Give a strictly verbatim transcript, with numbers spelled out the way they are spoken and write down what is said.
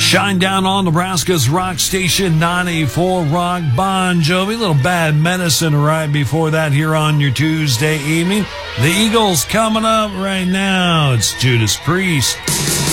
Shine down on Nebraska's rock station, ninety-four Rock. Bon Jovi, little Bad Medicine right before that here on your Tuesday evening. The Eagles coming up right now. It's Judas Priest.